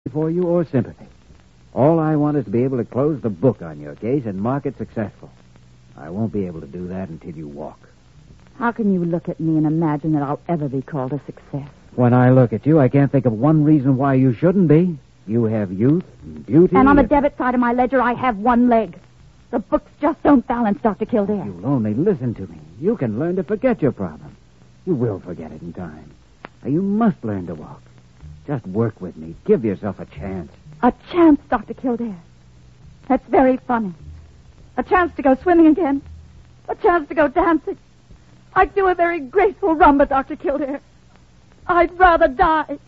for you or sympathy. All I want is to be able to close the book on your case and mark it successful. I won't be able to do that until you walk. How can you look at me and imagine that I'll ever be called a success? When I look at you, I can't think of one reason why you shouldn't be. You have youth and beauty. And on the debit side of my ledger, I have one leg. The books just don't balance, Dr. Kildare. You'll only listen to me. You can learn to forget your problem. You will forget it in time. Now, you must learn to walk. Just work with me. Give yourself a chance. A chance, Dr. Kildare. That's very funny. A chance to go swimming again. A chance to go dancing. I'd do a very graceful rumba, Dr. Kildare. I'd rather die.